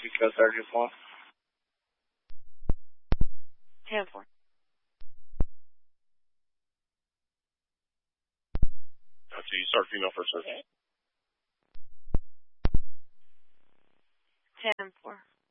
Eco 34. 10-4. Gotcha. You start female first, sir. 10-4.